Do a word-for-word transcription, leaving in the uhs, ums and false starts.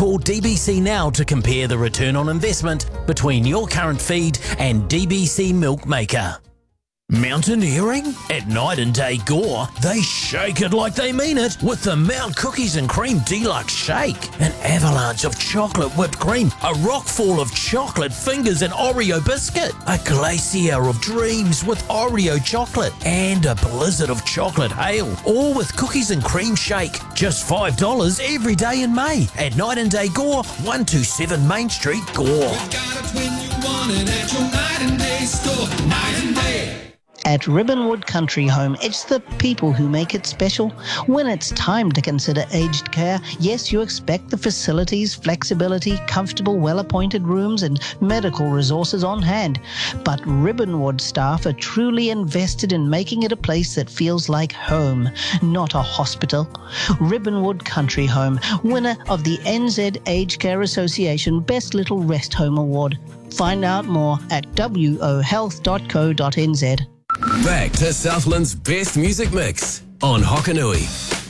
Call D B C now to compare the return on investment between your current feed and D B C Milk Maker. Mountaineering? At Night and Day Gore, they shake it like they mean it with the Mount Cookies and Cream Deluxe Shake. An avalanche of chocolate whipped cream, a rockfall of chocolate fingers and Oreo biscuit, a glacier of dreams with Oreo chocolate, and a blizzard of chocolate hail, all with Cookies and Cream Shake. Just five dollars every day in May at Night and Day Gore, one twenty-seven Main Street, Gore. We got it when you want it at your Night and Day store. Night and Day. At Ribbonwood Country Home, it's the people who make it special. When it's time to consider aged care, yes, you expect the facilities, flexibility, comfortable, well-appointed rooms and medical resources on hand. But Ribbonwood staff are truly invested in making it a place that feels like home, not a hospital. Ribbonwood Country Home, winner of the N Z Aged Care Association Best Little Rest Home Award. Find out more at w o health dot co dot n z. Back to Southland's best music mix on Hokanui.